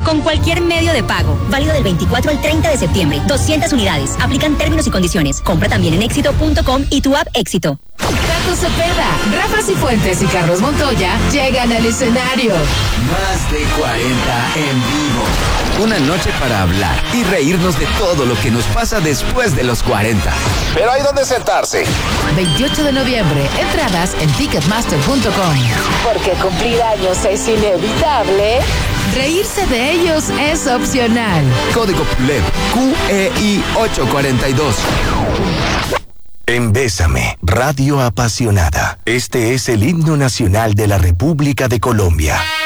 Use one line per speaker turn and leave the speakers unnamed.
con cualquier medio de pago. Válido del 24 al 30 de septiembre. 200 unidades. Aplican términos y condiciones. Compra también en éxito.com y tu app Éxito.
Tato Cepeda, Rafa Cifuentes y Carlos Montoya llegan al escenario.
Más de 40 en vivo. Una noche para hablar y reírnos de todo lo que nos pasa después de los 40.
Pero hay donde sentarse.
28 de noviembre, entradas en ticketmaster.com. Porque cumplir años es inevitable. Reírse de ellos es opcional.
Código PULEP QEI 842.
En Bésame, Radio Apasionada. Este es el himno nacional de la República de Colombia.